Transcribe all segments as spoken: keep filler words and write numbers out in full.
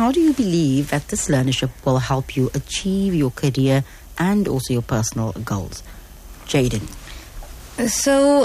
how do you believe that this learnership will help you achieve your career and also your personal goals? Jaden. So,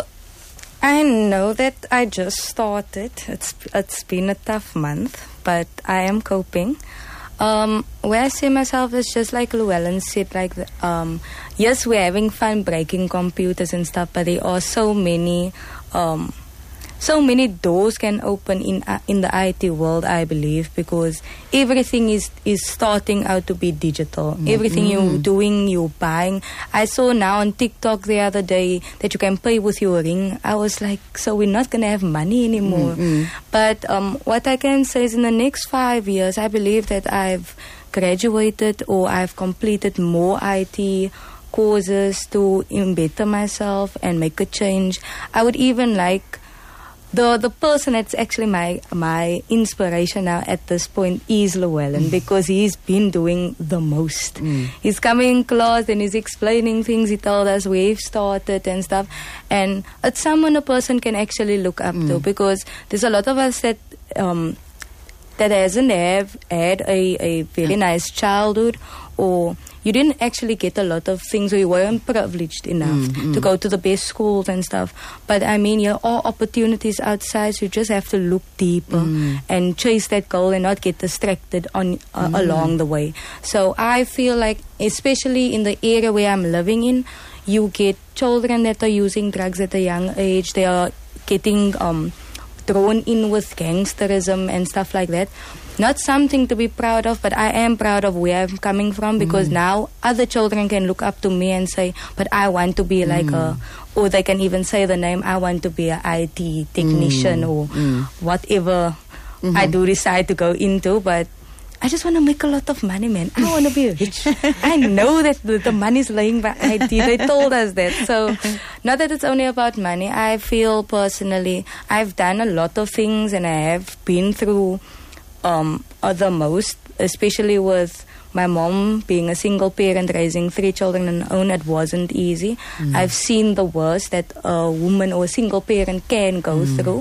I know that I just started. It's it's been a tough month, but I am coping. Um, where I see myself is just like Llewellyn said, like, the, um, yes, we're having fun breaking computers and stuff, but there are so many, um, so many doors can open in uh, in the I T world, I believe, because everything is, is starting out to be digital. Mm-hmm. Everything you're doing, you're buying. I saw now on TikTok the other day that you can pay with your ring. I was like, so we're not going to have money anymore. Mm-hmm. But um, what I can say is in the next five years, I believe that I've graduated or I've completed more I T courses to better myself and make a change. I would even like The the person that's actually my my inspiration now at this point is Llewellyn, mm. because he's been doing the most. Mm. He's coming in class and he's explaining things. He told us where he started and stuff. And it's someone a person can actually look up mm. to, because there's a lot of us that um, that hasn't have had a, a very nice childhood, or you didn't actually get a lot of things, or you weren't privileged enough mm, mm. to go to the best schools and stuff. But I mean, there are opportunities outside, so you just have to look deeper mm. and chase that goal and not get distracted on uh, mm. along the way. So I feel like, especially in the area where I'm living in, you get children that are using drugs at a young age. They are getting um, thrown in with gangsterism and stuff like that. Not something to be proud of, but I am proud of where I'm coming from, because mm. now other children can look up to me and say, but I want to be mm. like a, or they can even say the name, I want to be an I T technician mm. or mm. whatever mm-hmm. I do decide to go into. But I just want to make a lot of money, man. I want to be rich. I know that the, the money's laying by I T. They told us that. So, not that it's only about money. I feel personally, I've done a lot of things and I have been through um, the most, especially with my mom being a single parent, raising three children on her own. It wasn't easy. Mm. I've seen the worst that a woman or a single parent can go mm. through.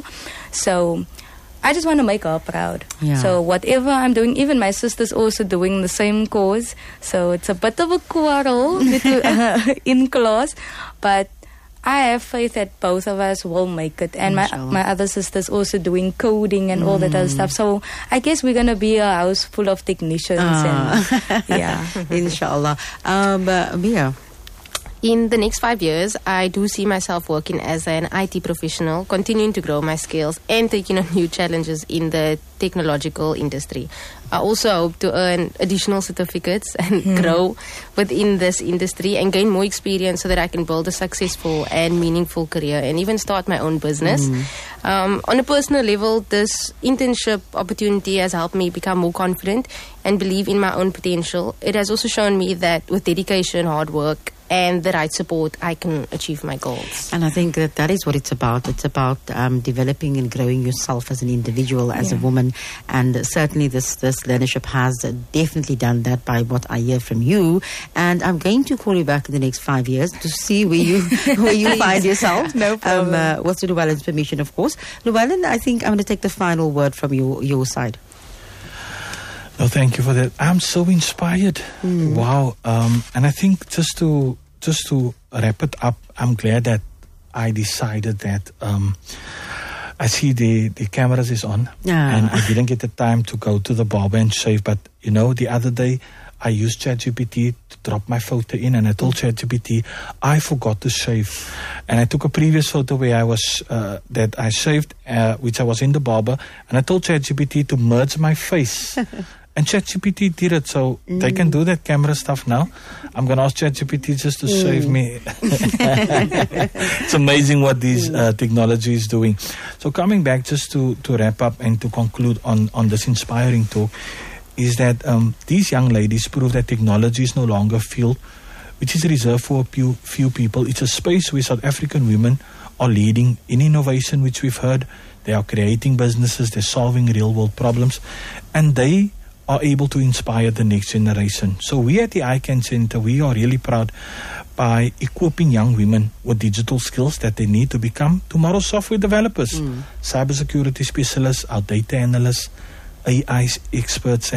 So, I just want to make her proud. Yeah. So whatever I'm doing, even my sister's also doing the same course. So it's a bit of a quarrel uh, in class. But I have faith that both of us will make it. And my my other sister's also doing coding and mm. all that other stuff. So I guess we're going to be a house full of technicians. Uh. And, yeah. Inshallah. Um, uh, Mia? In the next five years, I do see myself working as an I T professional, continuing to grow my skills and taking on new challenges in the technological industry. I also hope to earn additional certificates and mm. grow within this industry and gain more experience so that I can build a successful and meaningful career and even start my own business. Mm. Um, on a personal level, this internship opportunity has helped me become more confident and believe in my own potential. It has also shown me that with dedication, hard work, and the right support, I can achieve my goals. And I think that that is what it's about. It's about um, developing and growing yourself as an individual, as yeah. a woman. And certainly this, this learnership has definitely done that by what I hear from you. And I'm going to call you back in the next five years to see where you where you find yourself. No problem. Um, uh, what's with Llewellyn's permission, of course. Llewellyn, I think I'm going to take the final word from your, your side. No, thank you for that. I'm so inspired. Mm. Wow. Um, and I think just to just to wrap it up, I'm glad that I decided that um, I see the, the cameras is on. Yeah. And I didn't get the time to go to the barber and shave. But, you know, the other day I used ChatGPT to drop my photo in, and I told ChatGPT I forgot to shave. And I took a previous photo where I was, uh, that I shaved, uh, which I was in the barber. And I told ChatGPT to merge my face. And ChatGPT did it, so mm. they can do that camera stuff now. I'm going to ask ChatGPT just to mm. save me. It's amazing what this uh, technology is doing. So coming back, just to, to wrap up and to conclude on, on this inspiring talk, is that um, these young ladies prove that technology is no longer a field which is reserved for a few, few people. It's a space where South African women are leading in innovation, which we've heard. They are creating businesses, they're solving real-world problems, and they are able to inspire the next generation. So we at the I CAN Center, we are really proud by equipping young women with digital skills that they need to become tomorrow's software developers, mm. cybersecurity specialists, our data analysts, A I experts,